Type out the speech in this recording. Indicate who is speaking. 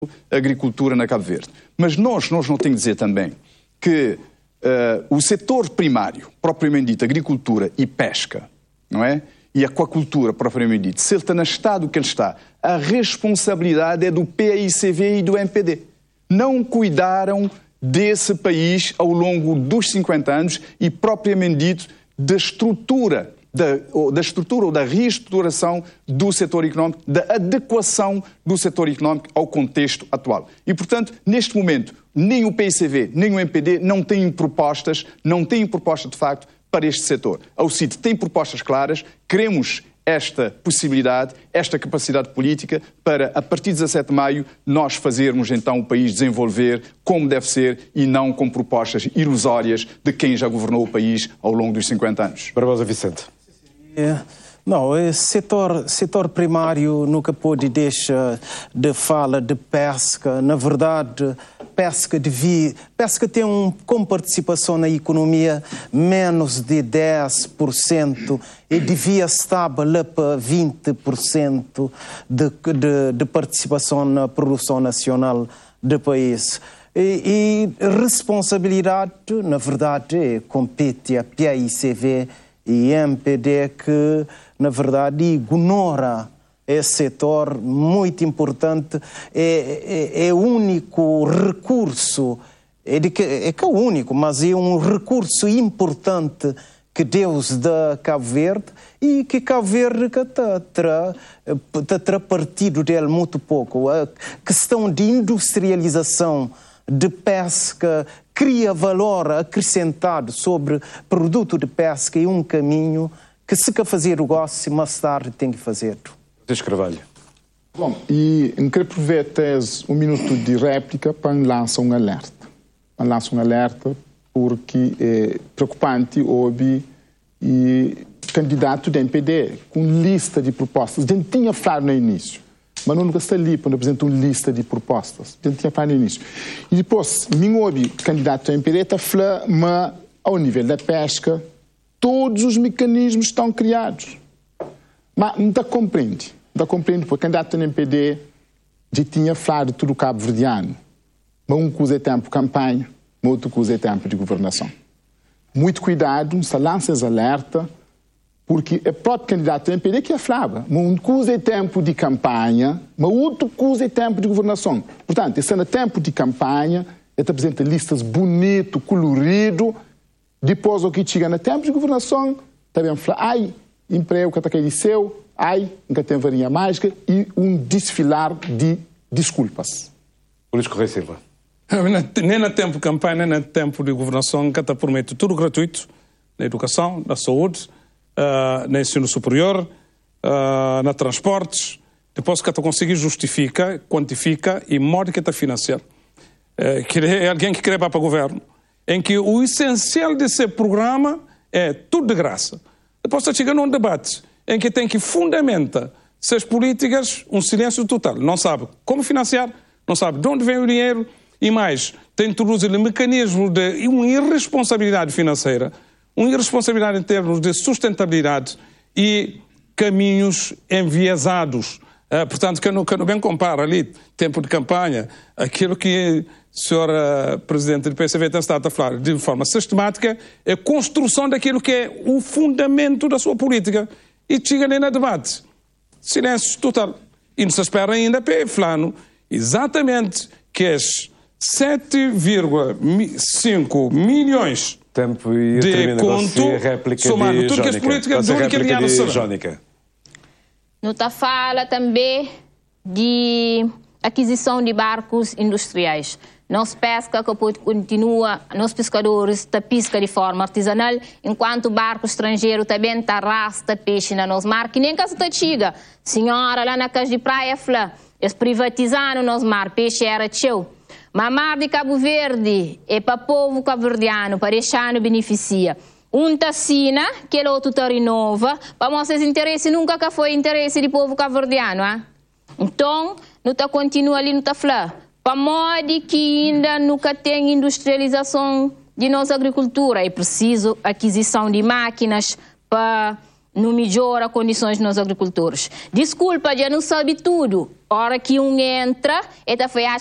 Speaker 1: agricultura na Cabo Verde. Mas nós não temos que dizer também que o setor primário, propriamente dito, agricultura e pesca, não é? E aquacultura, propriamente dito, se ele está no estado que ele está, a responsabilidade é do PAICV e do MPD. Não cuidaram desse país ao longo dos 50 anos e, propriamente dito, da estrutura ou da reestruturação do setor económico, da adequação do setor económico ao contexto atual. E, portanto, neste momento, nem o PICV, nem o MPD não têm propostas de facto para este setor. A UCIT tem propostas claras, queremos esta possibilidade, esta capacidade política para, a partir de 17 de maio, nós fazermos então o país desenvolver como deve ser e não com propostas ilusórias de quem já governou o país ao longo dos 50 anos.
Speaker 2: Barbosa Vicente.
Speaker 3: Não, o setor primário nunca pode deixar de falar de pesca. Na verdade, pesca tem como participação na economia menos de 10% e devia estar lá para 20% de participação na produção nacional do país. E responsabilidade, na verdade, compete a PAICV e MPD que, na verdade, ignora esse setor muito importante, é o único recurso, é o único, mas é um recurso importante que Deus dá a Cabo Verde e que Cabo Verde terá partido dele muito pouco. A questão de industrialização de pesca cria valor acrescentado sobre produto de pesca e um caminho que se quer fazer o negócio, mais tarde tem que fazer.
Speaker 2: Desde Carvalho.
Speaker 4: Bom, e eu quero aproveitar um minuto de réplica para lançar um alerta. Porque é preocupante ouvir e candidato da MPD com lista de propostas. A gente tinha falado no início, mas não nunca está ali quando apresenta uma lista de propostas. A gente tinha falado no início. E depois, mim ouvi candidato da MPD está falando, mas ao nível da pesca, todos os mecanismos estão criados. Mas não está compreende, porque o candidato da MPD já tinha falado de tudo o cabo-verdiano. Mas um coisa é tempo de campanha, outro coisa é tempo de governação. Muito cuidado, se lança alerta, porque é o próprio candidato do MPD que falava. Um coisa é tempo de campanha, mas outro coisa é tempo de governação. Portanto, esse é tempo de campanha, ele apresenta listas bonito, colorido, depois o que chega no tempo de governação, também fala, ai, emprego que está aqui de seu, ai, nunca tem varinha mágica, e um desfilar de desculpas.
Speaker 2: Luís Correia Silva.
Speaker 5: Nem no tempo de campanha, nem no tempo de governação, que está promete tudo gratuito, na educação, na saúde, no ensino superior, na transportes, depois que está conseguir justifica, quantifica e morde que está financiar. É alguém que quer para o governo, em que o essencial desse programa é tudo de graça. Depois está chegando um debate em que tem que fundamentar suas políticas um silêncio total. Não sabe como financiar, não sabe de onde vem o dinheiro e mais, tem introduzido mecanismos de uma irresponsabilidade financeira, uma irresponsabilidade em termos de sustentabilidade e caminhos enviesados. Portanto, que eu não bem comparo ali, tempo de campanha, aquilo que a senhora Presidente do PCV tem estado a falar de forma sistemática, é a construção daquilo que é o fundamento da sua política. E chega ali no debate. Silêncio total. E não se espera ainda para fulano exatamente que as 7,5 milhões
Speaker 2: tempo e
Speaker 5: de conto, somando tudo que as políticas de única aliada
Speaker 2: Jónica.
Speaker 6: Não está fala também de aquisição de barcos industriais. Nós pesca que continua, nós pescadores tá pesca de forma artesanal, enquanto o barco estrangeiro também está rasta peixe na nosso mar, que nem que está chega. Senhora lá na casa de praia fala, eles privatizaram nosso mar, peixe era teu. Mas mar de Cabo Verde é para o povo cabo-verdiano, para deixar beneficia. Um assina, que o outro renova, para mostrar interesse nunca que foi interesse do povo cabo-verdiano. Então, não está continua ali, não está falando. Para modo que ainda nunca tem industrialização de nossa agricultura, é preciso aquisição de máquinas para não melhorar as condições dos nossos agricultores. Desculpa, já não sabe tudo, hora que um entra, ele foi